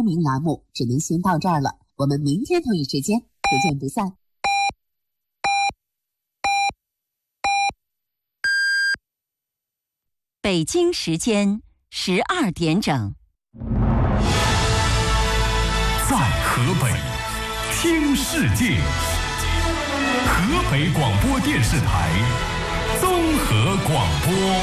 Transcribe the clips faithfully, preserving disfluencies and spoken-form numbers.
明栏目只能先到这儿了，我们明天同一时间不见不散。 北京时间十二点整。 在河北听世界，河北广播电视台综合广播。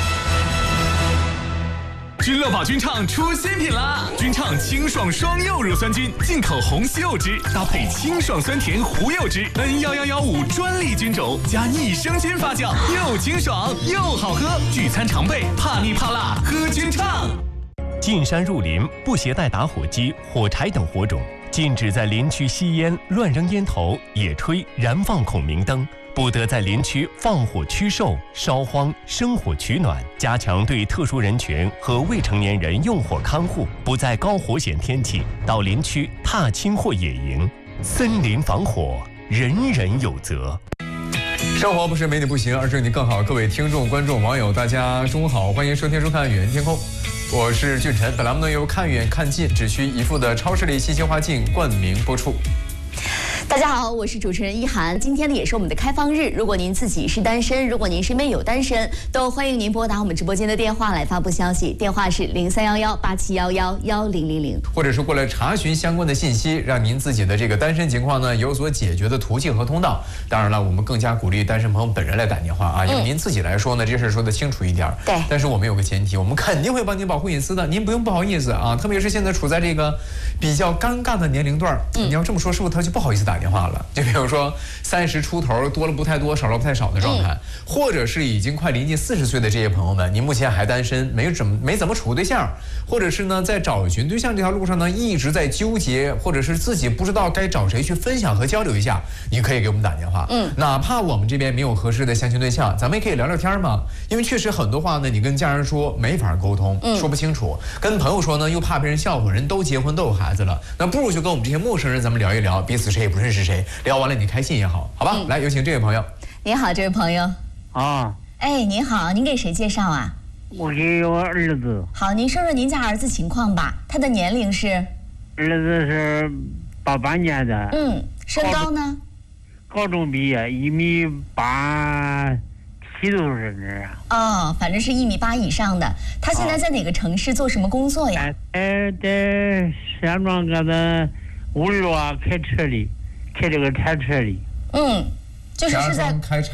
君乐宝君畅出新品啦！君畅清爽双柚乳酸菌，进口红西柚汁搭配清爽酸甜胡柚汁 N 一一一五专利菌种加益生菌发酵，又清爽又好喝。聚餐常备，怕腻怕辣喝君畅。进山入林，不携带打火机、火柴等火种，禁止在林区吸烟、乱扔烟头、野炊、燃放孔明灯。不得在林区放火驱兽、烧荒、生火取暖，加强对特殊人群和未成年人用火看护，不在高火险天气到林区踏青或野营。森林防火，人人有责。 生活不是没你不行，而是你更好。各位听众、观众、网友，大家中午好，欢迎收听收看《远天空》，我是俊晨。本栏目呢由看远看近只需一副的超视力信息化镜冠名播出。 大家好，我是主持人一涵。今天呢也是我们的开放日，如果您自己是单身，如果您身边有单身，都欢迎您拨打我们直播间的电话来发布消息，电话是零三幺幺八七幺幺幺零零零， 或者是过来查询相关的信息，让您自己的这个单身情况呢有所解决的途径和通道。当然了，我们更加鼓励单身朋友本人来打电话啊，因为您自己来说呢，这事说得清楚一点。 对。 但是我们有个前提，我们肯定会帮您保护隐私的，您不用不好意思啊。特别是现在处在这个比较尴尬的年龄段，嗯、你要这么说，是不是他就不好意思打电话了？就比如说三十出头，多了不太多，少了不太少的状态，嗯、或者是已经快临近四十岁的这些朋友们，您目前还单身，没怎么没怎么处过对象，或者是呢在找寻对象这条路上呢一直在纠结，或者是自己不知道该找谁去分享和交流一下，你可以给我们打电话，嗯，哪怕我们这边没有合适的相亲对象，咱们也可以聊聊天嘛。因为确实很多话呢，你跟家人说没法沟通，嗯、说不清楚；跟朋友说呢，又怕被人笑话，人都结婚都有孩子了，那不如就跟我们这些陌生人咱们聊一聊，彼此谁也不认识谁。聊完了你开心也好，好吧？嗯、来，有请这位朋友。 您好，这位朋友。 啊。 哎，您好，您给谁介绍啊？ 我给我儿子。 好，您说说您家儿子情况吧。他的年龄是？ 儿子是八八年的。 嗯，身高呢？ 高中毕业，一米八七多是这啊。哦，反正是一米八以上的。他现在在哪个城市做什么工作呀？ 呃，在石家庄搁的五路啊，开车里。开这个铲车里， 嗯，就是是在开